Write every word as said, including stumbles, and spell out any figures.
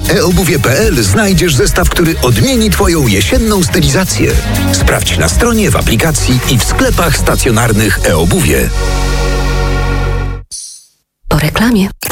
e obuwie kropka pe el znajdziesz zestaw, który odmieni Twoją jesienną stylizację. Sprawdź na stronie, w aplikacji i w sklepach stacjonarnych e-obuwie. Po reklamie.